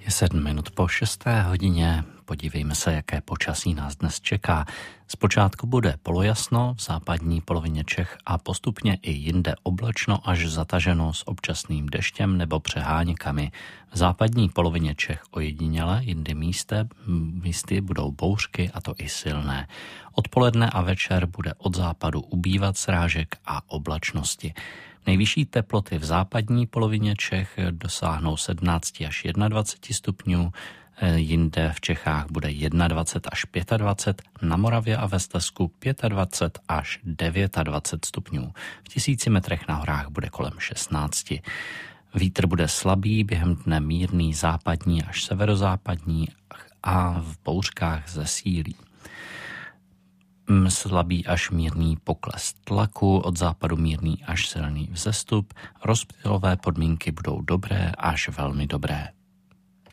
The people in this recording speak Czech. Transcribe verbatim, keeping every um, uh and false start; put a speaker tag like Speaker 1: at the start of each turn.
Speaker 1: Je sedm minut po šesté hodině. Podívejme se, jaké počasí nás dnes čeká. Zpočátku bude polojasno v západní polovině Čech a postupně i jinde oblačno až zataženo s občasným deštěm nebo přeháněkami. V západní polovině Čech ojediněle, jindy místy, místy budou bouřky, a to i silné. Odpoledne a večer bude od západu ubývat srážek a oblačnosti. Nejvyšší teploty v západní polovině Čech dosáhnou sedmnáct až dvacet jedna stupňů, jinde v Čechách bude dvacet jedna až dvacet pět, na Moravě a ve Slezsku dvacet pět až dvacet devět stupňů. V tisíci metrech na horách bude kolem šestnáct. Vítr bude slabý, během dne mírný západní až severozápadní a v bouřkách zesílí. Slabý až mírný pokles tlaku, od západu mírný až silný vzestup, rozptylové podmínky budou dobré až velmi dobré.